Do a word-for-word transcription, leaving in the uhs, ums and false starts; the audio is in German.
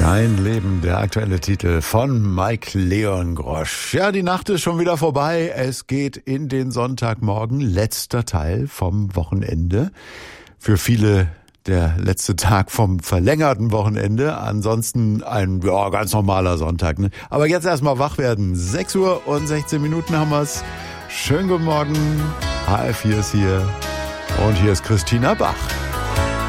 Kein Leben, der aktuelle Titel von Mike Leon Grosch. Ja, die Nacht ist schon wieder vorbei. Es geht in den Sonntagmorgen, letzter Teil vom Wochenende. Für viele der letzte Tag vom verlängerten Wochenende. Ansonsten ein ja, ganz normaler Sonntag. Ne? Aber jetzt erstmal wach werden. sechs Uhr und sechzehn Minuten haben wir's. Schönen guten Morgen. H R vier ist hier. Und hier ist Christina Bach.